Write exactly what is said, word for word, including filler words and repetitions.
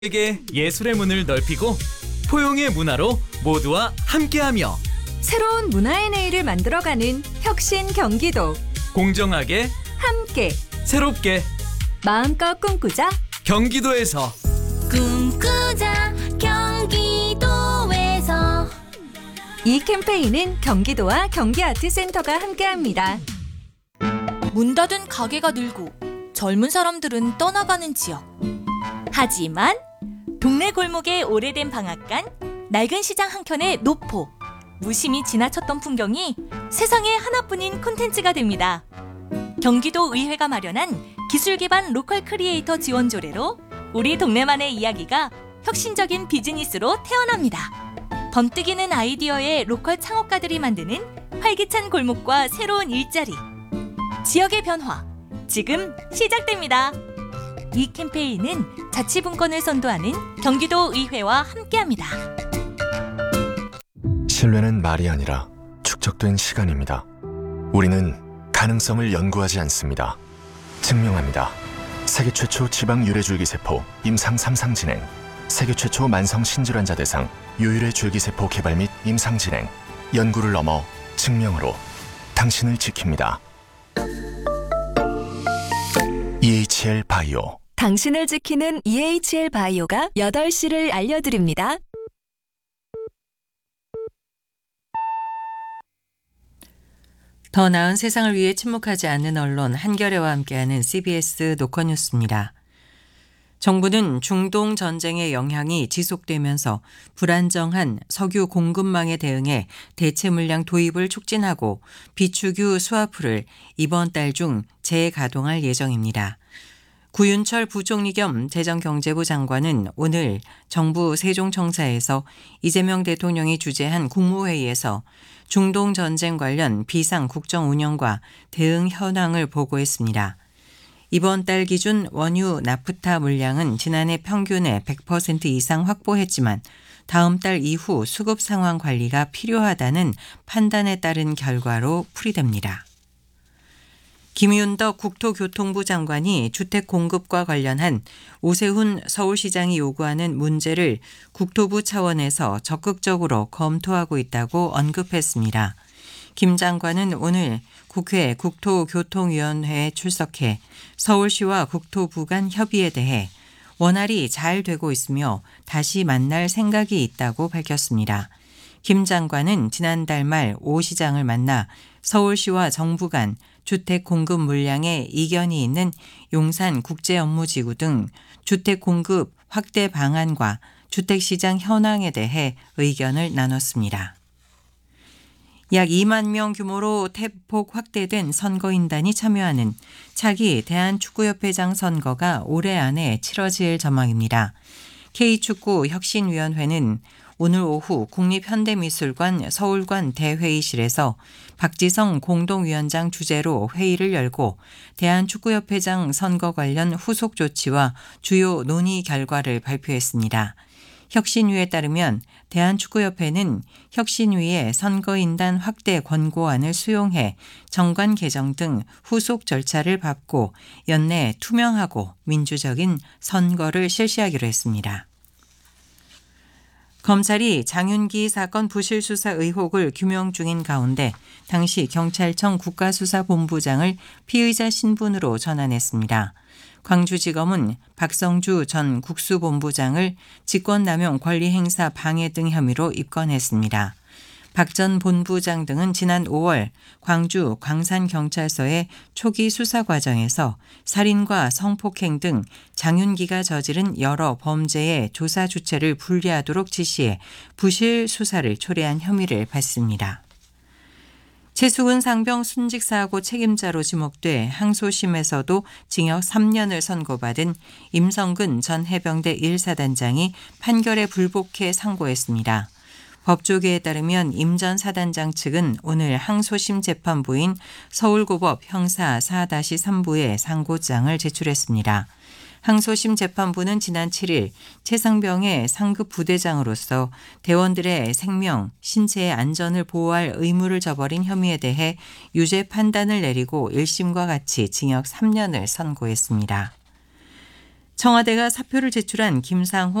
에게 예술의 문을 넓히고 포용의 문화로 모두와 함께하며 새로운 문화의 내일을 만들어가는 혁신 경기도. 공정하게 함께 새롭게 마음껏 꿈꾸자. 경기도에서 꿈꾸자 경기도에서. 이 캠페인은 경기도와 경기아트센터가 함께합니다. 문 닫은 가게가 늘고 젊은 사람들은 떠나가는 지역. 하지만 동네 골목의 오래된 방앗간, 낡은 시장 한켠의 노포, 무심히 지나쳤던 풍경이 세상에 하나뿐인 콘텐츠가 됩니다. 경기도 의회가 마련한 기술 기반 로컬 크리에이터 지원 조례로 우리 동네만의 이야기가 혁신적인 비즈니스로 태어납니다. 번뜩이는 아이디어의 로컬 창업가들이 만드는 활기찬 골목과 새로운 일자리. 지역의 변화, 지금 시작됩니다. 이 캠페인은 자치분권을 선도하는 경기도 의회와 함께합니다. 신뢰는 말이 아니라 축적된 시간입니다. 우리는 가능성을 연구하지 않습니다. 증명합니다. 세계 최초 지방 유래줄기세포 임상 삼 상 진행, 세계 최초 만성 신질환자 대상 유일의 줄기세포 개발 및 임상 진행, 연구를 넘어 증명으로 당신을 지킵니다. 이에이치엘 바이오. 당신을 지키는 이에이치엘 바이오가 여덟 시를 알려드립니다. 더 나은 세상을 위해 침묵하지 않는 언론 한겨레와 함께하는 씨비에스 노컷뉴스입니다. 정부는 중동 전쟁의 영향이 지속되면서 불안정한 석유 공급망에 대응해 대체 물량 도입을 촉진하고 비축유 스와프를 이번 달 중 재가동할 예정입니다. 구윤철 부총리 겸 재정경제부 장관은 오늘 정부 세종청사에서 이재명 대통령이 주재한 국무회의에서 중동 전쟁 관련 비상 국정 운영과 대응 현황을 보고했습니다. 이번 달 기준 원유 나프타 물량은 지난해 평균의 백 퍼센트 이상 확보했지만 다음 달 이후 수급 상황 관리가 필요하다는 판단에 따른 결과로 풀이됩니다. 김윤덕 국토교통부 장관이 주택 공급과 관련한 오세훈 서울시장이 요구하는 문제를 국토부 차원에서 적극적으로 검토하고 있다고 언급했습니다. 김 장관은 오늘 국회 국토교통위원회에 출석해 서울시와 국토부 간 협의에 대해 원활히 잘 되고 있으며 다시 만날 생각이 있다고 밝혔습니다. 김 장관은 지난달 말 오 시장을 만나 서울시와 정부 간 주택 공급 물량에 이견이 있는 용산 국제업무지구 등 주택 공급 확대 방안과 주택시장 현황에 대해 의견을 나눴습니다. 약 이만 명 규모로 대폭 확대된 선거인단이 참여하는 차기 대한축구협회장 선거가 올해 안에 치러질 전망입니다. K축구 혁신위원회는 오늘 오후 국립현대미술관 서울관 대회의실에서 박지성 공동위원장 주재로 회의를 열고 대한축구협회장 선거 관련 후속 조치와 주요 논의 결과를 발표했습니다. 혁신위에 따르면 대한축구협회는 혁신위의 선거인단 확대 권고안을 수용해 정관 개정 등 후속 절차를 밟고 연내 투명하고 민주적인 선거를 실시하기로 했습니다. 검찰이 장윤기 사건 부실 수사 의혹을 규명 중인 가운데 당시 경찰청 국가수사본부장을 피의자 신분으로 전환했습니다. 광주지검은 박성주 전 국수본부장을 직권남용 권리행사 방해 등 혐의로 입건했습니다. 박 전 본부장 등은 지난 오월 광주 광산경찰서의 초기 수사 과정에서 살인과 성폭행 등 장윤기가 저지른 여러 범죄의 조사 주체를 분리하도록 지시해 부실 수사를 초래한 혐의를 받습니다. 최수근 상병 순직사고 책임자로 지목돼 항소심에서도 징역 삼 년을 선고받은 임성근 전 해병대 일 사단장이 판결에 불복해 상고했습니다. 법조계에 따르면 임 전 사단장 측은 오늘 항소심 재판부인 서울고법 형사 사 삼 부에 상고장을 제출했습니다. 항소심 재판부는 지난 칠 일 최상병의 상급 부대장으로서 대원들의 생명, 신체의 안전을 보호할 의무를 저버린 혐의에 대해 유죄 판단을 내리고 일 심과 같이 징역 삼 년을 선고했습니다. 청와대가 사표를 제출한 김상호